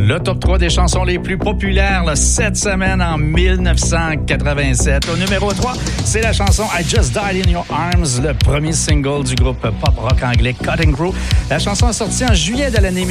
Le top 3 des chansons les plus populaires cette semaine en 1987. Au numéro 3, c'est la chanson I Just Died in Your Arms, le premier single du groupe pop-rock anglais Cutting Crew. La chanson est sortie en juillet de l'année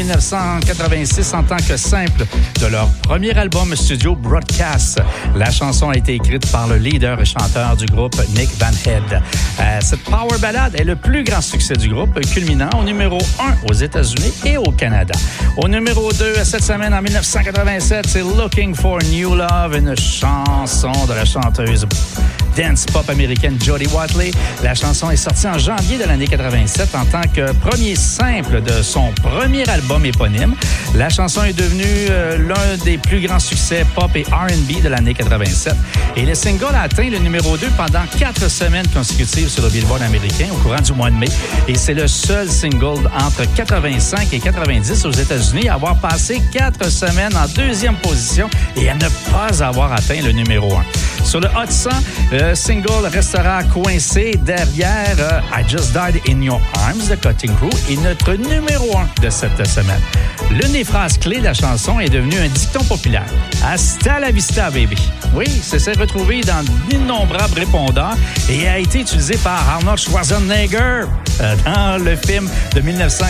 1986 en tant que simple de leur premier album studio Broadcast. La chanson a été écrite par le leader et chanteur du groupe Nick Van Head. Cette power ballade est le plus grand succès du groupe, culminant au numéro 1 aux États-Unis et au Canada. Au numéro 2, cette semaine en 1987, c'est Looking for New Love, une chanson de la chanteuse dance pop américaine Jody Watley. La chanson est sortie en janvier de l'année 87 en tant que premier simple de son premier album éponyme. La chanson est devenue l'un des plus grands succès pop et R&B de l'année 87. Et le single a atteint le numéro 2 pendant 4 semaines consécutives sur le Billboard américain au courant du mois de mai. Et c'est le seul single entre 85 et 90 aux États-Unis à avoir passé 4 semaines en deuxième position et à ne pas avoir atteint le numéro 1. Sur le Hot 100, le single restera coincé derrière I Just Died in Your Arms de Cutting Crew et notre numéro 1 de cette semaine. L'une des phrases clés de la chanson est devenue un dicton populaire. Hasta la vista, baby. Oui, c'est s'est retrouvé dans d'innombrables répondants et a été utilisé par Arnold Schwarzenegger dans le film de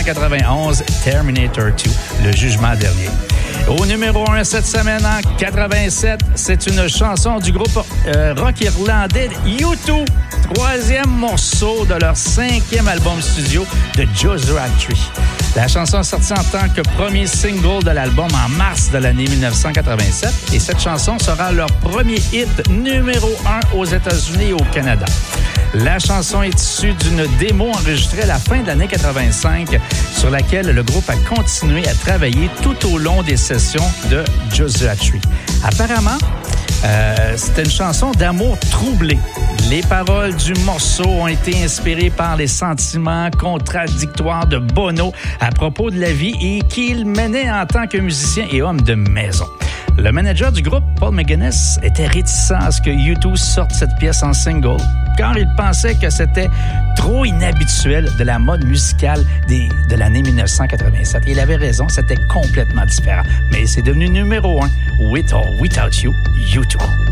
1991 Terminator 2, Le Jugement dernier. Au numéro 1 cette semaine en 87, c'est une chanson du groupe rock irlandais U2, troisième morceau de leur 5e album studio de Joshua Tree. La chanson est sortie en tant que premier single de l'album en mars de l'année 1987 et cette chanson sera leur premier hit numéro 1 aux États-Unis et au Canada. La chanson est issue d'une démo enregistrée à la fin de l'année 85 sur laquelle le groupe a continué à travailler tout au long des sessions de Joshua Tree. Apparemment, c'était une chanson d'amour troublé. Les paroles du morceau ont été inspirées par les sentiments contradictoires de Bono à propos de la vie et qu'il menait en tant que musicien et homme de maison. Le manager du groupe, Paul McGuinness, était réticent à ce que U2 sorte cette pièce en single, car il pensait que c'était trop inhabituel de la mode musicale de l'année 1987. Et il avait raison, c'était complètement différent. Mais c'est devenu numéro 1, With or Without You, U2.